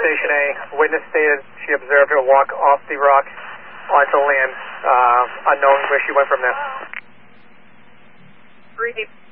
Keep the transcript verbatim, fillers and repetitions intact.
Station A. Witness stated she observed her walk off the rock onto land, uh, unknown where she went from there. three